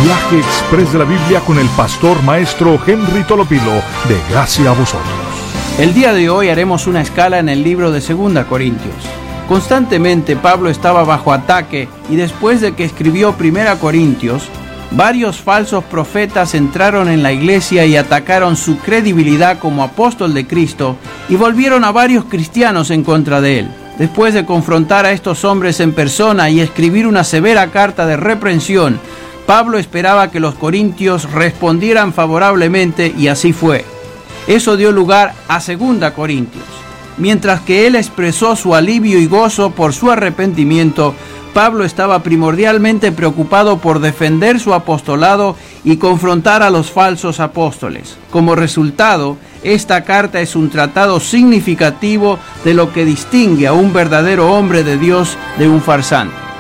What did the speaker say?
Viaje Express de la Biblia con el pastor maestro Henry Tolopilo, de Gracia a vosotros. El día de hoy haremos una escala en el libro de 2 Corintios. Constantemente Pablo estaba bajo ataque y después de que escribió 1 Corintios, varios falsos profetas entraron en la iglesia y atacaron su credibilidad como apóstol de Cristo y volvieron a varios cristianos en contra de él. Después de confrontar a estos hombres en persona y escribir una severa carta de reprensión, Pablo esperaba que los corintios respondieran favorablemente y así fue. Eso dio lugar a 2 Corintios. Mientras que él expresó su alivio y gozo por su arrepentimiento, Pablo estaba primordialmente preocupado por defender su apostolado y confrontar a los falsos apóstoles. Como resultado, esta carta es un tratado significativo de lo que distingue a un verdadero hombre de Dios de un farsante.